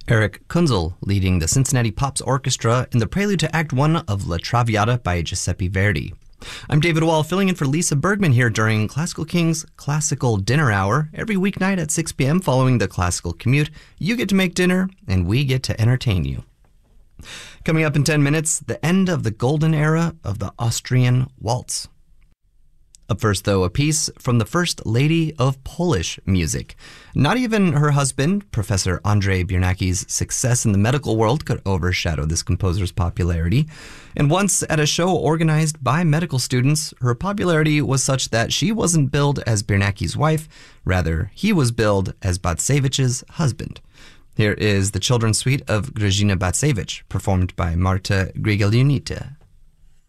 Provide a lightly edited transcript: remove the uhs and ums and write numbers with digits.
Eric Kunzel leading the Cincinnati Pops Orchestra in the prelude to Act 1 of La Traviata by Giuseppe Verdi. I'm David Wall, filling in for Lisa Bergman here during Classical King's Classical Dinner Hour. Every weeknight at 6 p.m. following the classical commute, you get to make dinner, and we get to entertain you. Coming up in 10 minutes, the end of the golden era of the Austrian waltz. Up first, though, a piece from the First Lady of Polish music. Not even her husband, Professor Andrzej Biernacki's success in the medical world could overshadow this composer's popularity. And once at a show organized by medical students, her popularity was such that she wasn't billed as Biernacki's wife, rather, he was billed as Batcevich's husband. Here is the children's suite of Grażyna Bacewicz, performed by Marta Grigaliunite.